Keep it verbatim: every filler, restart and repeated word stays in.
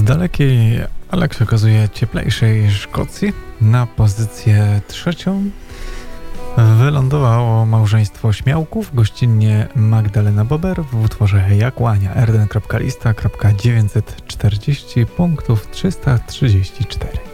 dalekiej, ale jak się okazuje cieplejszej Szkocji na pozycję trzecią wylądowało małżeństwo Śmiałków, gościnnie Magdalena Bober w utworze Jak łania r d n kropka lista kropka dziewięćset czterdzieści punktów trzysta trzydzieści cztery.